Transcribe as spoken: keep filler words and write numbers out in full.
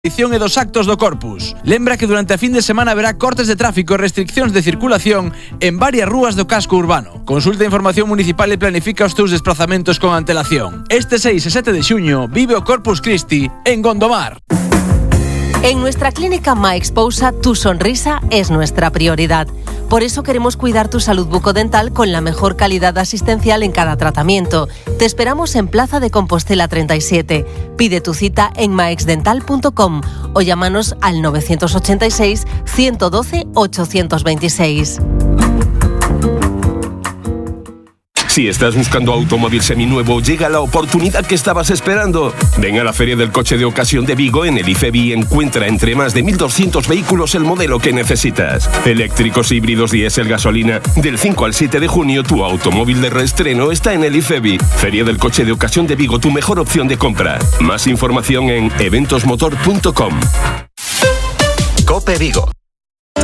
edición e dos actos do Corpus. Lembra que durante a fin de semana haberá cortes de tráfico e restriccións de circulación en varias rúas do casco urbano. Consulta a información municipal e planifica os teus desplazamentos con antelación. Este seis e sete de xuño vive o Corpus Christi en Gondomar. En nuestra clínica MyExposa, tu sonrisa es nuestra prioridad. Por eso queremos cuidar tu salud bucodental con la mejor calidad asistencial en cada tratamiento. Te esperamos en Plaza de Compostela treinta y siete. Pide tu cita en maexdental punto com o llámanos al nueve ochenta y seis, ciento doce, ochocientos veintiséis. Si estás buscando automóvil seminuevo, llega la oportunidad que estabas esperando. Ven a la Feria del Coche de Ocasión de Vigo en el IFEBI y encuentra entre más de mil doscientos vehículos el modelo que necesitas. Eléctricos, híbridos, diésel, gasolina. Del cinco al siete de junio, tu automóvil de reestreno está en el IFEBI. Feria del Coche de Ocasión de Vigo, tu mejor opción de compra. Más información en eventos motor punto com. COPE Vigo.